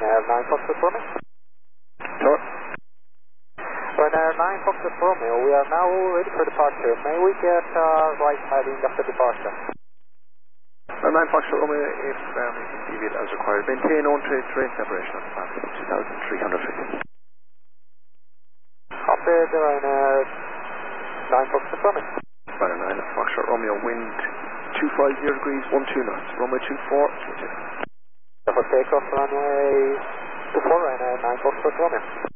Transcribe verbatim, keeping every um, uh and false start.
Ryanair nine Foxtrot Romeo. Sure. Ryanair nine Foxtrot Romeo, we are now ready for departure. May we get uh, right heading after departure? Uh, nine Foxtrot Romeo, if um, you can deviate as required, maintain on train train separation on plan two thousand three hundred feet. Copy the Ryanair nine Foxtrot Romeo. Ryanair nine Foxtrot Romeo, wind two five zero degrees, one two knots, runway two four, two two. For takeoff runway two four, Ryanair nine Foxtrot Romeo.